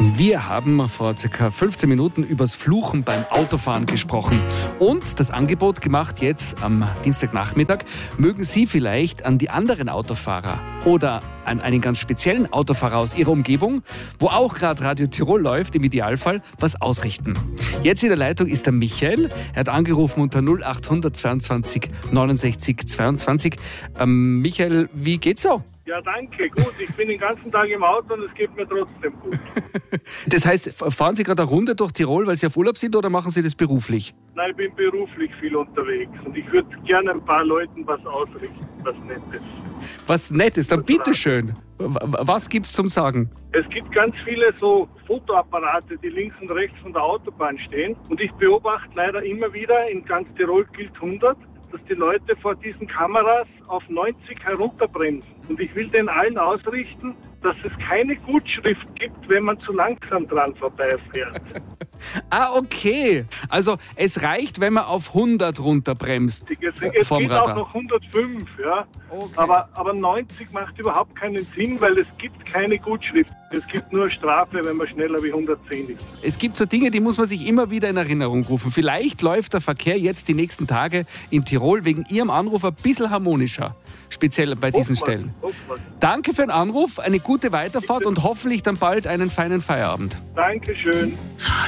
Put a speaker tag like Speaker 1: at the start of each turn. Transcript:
Speaker 1: Wir haben vor ca. 15 Minuten übers Fluchen beim Autofahren gesprochen und das Angebot gemacht jetzt am Dienstagnachmittag. Mögen Sie vielleicht an die anderen Autofahrer oder an einen ganz speziellen Autofahrer aus Ihrer Umgebung, wo auch gerade Radio Tirol läuft, im Idealfall, was ausrichten. Jetzt in der Leitung ist der Michael. Er hat angerufen unter 0800 22 69 22. Michael, wie geht's so?
Speaker 2: Ja, danke. Gut, ich bin den ganzen Tag im Auto und es geht mir trotzdem gut.
Speaker 1: Das heißt, fahren Sie gerade eine Runde durch Tirol, weil Sie auf Urlaub sind, oder machen Sie das beruflich?
Speaker 2: Nein, ich bin beruflich viel unterwegs und ich würde gerne ein paar Leuten was ausrichten, was Nettes.
Speaker 1: Was Nettes, dann bitteschön. Was gibt's zum Sagen?
Speaker 2: Es gibt ganz viele so Fotoapparate, die links und rechts von der Autobahn stehen. Und ich beobachte leider immer wieder, in ganz Tirol gilt 100, dass die Leute vor diesen Kameras auf 90 herunterbremsen. Und ich will den allen ausrichten, dass es keine Gutschrift gibt, wenn man zu langsam dran vorbeifährt.
Speaker 1: Okay. Also es reicht, wenn man auf 100 runterbremst.
Speaker 2: Es
Speaker 1: vom
Speaker 2: geht
Speaker 1: Radar.
Speaker 2: auch noch 105, ja.
Speaker 1: Okay.
Speaker 2: Aber 90 macht überhaupt keinen Sinn, weil es gibt keine Gutschrift. Es gibt nur Strafe, wenn man schneller wie 110 ist.
Speaker 1: Es gibt so Dinge, die muss man sich immer wieder in Erinnerung rufen. Vielleicht läuft der Verkehr jetzt die nächsten Tage in Tirol wegen Ihrem Anruf ein bisschen harmonischer. Speziell bei diesen Stellen. Danke für den Anruf, eine gute Weiterfahrt und hoffentlich dann bald einen feinen Feierabend.
Speaker 2: Dankeschön.